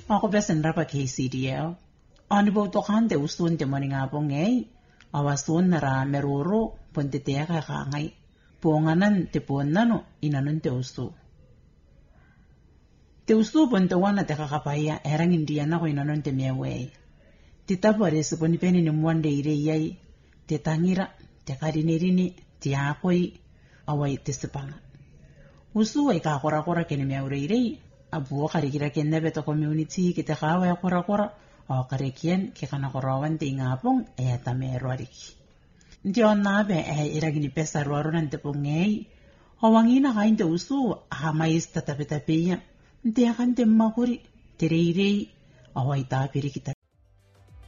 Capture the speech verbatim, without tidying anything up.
Ako besen rapa K C D L. Ani bo to kante usun te moni nga po ngay. Awasun na ra meruro ponte te ka kangay. Puanganan te puan nano inanon te usu. Te usu ponte wana te kakapaya erang indiana ko inanon te meway. Te tapare se poni peni ni mwande ire yai. Te tangira, te karinerini, te apoi, awai te sepanga. Usu ay ka kora kora kene meure ire. Abuo karikira kene beto community ki te kawa ya kora kora. O karikien ki kana korawan te ingapong e atame eroriki. Ndi on nabe e iragini pesa ruaro nante pongei. O wangina kain te usu hamais tatapetapeya. Ndi akan te makuri, te reirei, awai tapiri kita